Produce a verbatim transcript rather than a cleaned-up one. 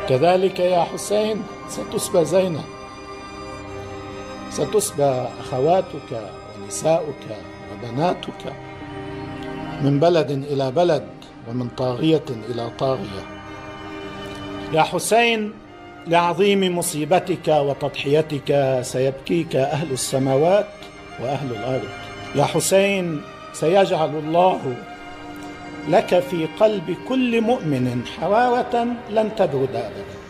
كذلك يا حسين ستسبى زينب، ستسبى أخواتك ونساؤك وبناتك من بلد إلى بلد ومن طاغية إلى طاغية. يا حسين لعظيم مصيبتك وتضحيتك سيبكيك أهل السماوات وأهل الأرض. يا حسين سيجعل الله لك في قلب كل مؤمن حرارة لن تبرد أبدا.